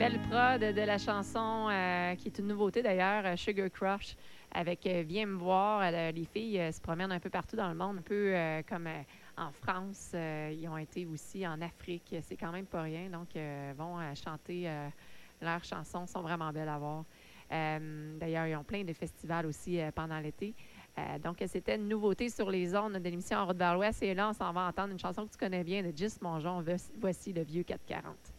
belle prod de la chanson qui est une nouveauté d'ailleurs, Sugar Crush, avec Viens me voir. Les filles se promènent un peu partout dans le monde, un peu comme en France. Ils ont été aussi en Afrique. C'est quand même pas rien. Donc, vont chanter leurs chansons. Sont vraiment belles à voir. D'ailleurs, ils ont plein de festivals aussi pendant l'été. Donc, c'était une nouveauté sur les ondes de l'émission En route vers l'Ouest. Et là, on s'en va entendre une chanson que tu connais bien de Gis Mongeon. Voici le vieux 440.